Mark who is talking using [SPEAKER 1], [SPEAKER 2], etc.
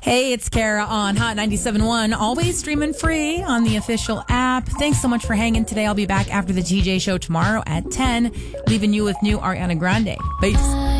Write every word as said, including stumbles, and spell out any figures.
[SPEAKER 1] Hey, it's Kara on Hot ninety-seven point one, always streaming free on the official app. Thanks so much for hanging today. I'll be back after the T J show tomorrow at ten, leaving you with new Ariana Grande. Peace.